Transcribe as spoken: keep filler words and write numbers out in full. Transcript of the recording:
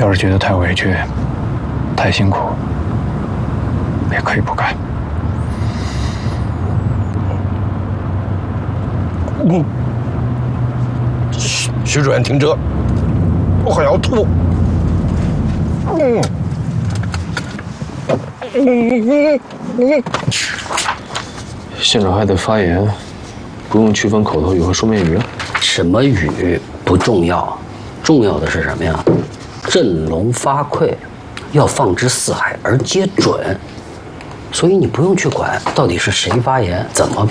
要是觉得太委屈、太辛苦，也可以不干。 嗯，徐徐主任，停车！我好像要吐。嗯。嗯嗯嗯。 现场还得发言，不用区分口头语和书面语。 什么语不重要，重要的是什么呀？振聋发聩，要放之四海而皆准。所以你不用去管到底是谁发言，怎么